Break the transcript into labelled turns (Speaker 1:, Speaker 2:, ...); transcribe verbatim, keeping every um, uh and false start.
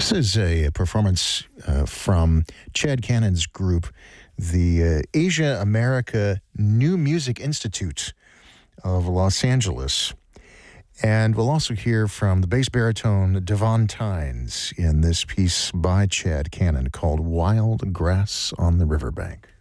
Speaker 1: This is a performance uh, from Chad Cannon's group, the uh, Asia America New Music Institute of Los Angeles. And we'll also hear from the bass baritone Devon Tynes in this piece by Chad Cannon called Wild Grass on the Riverbank.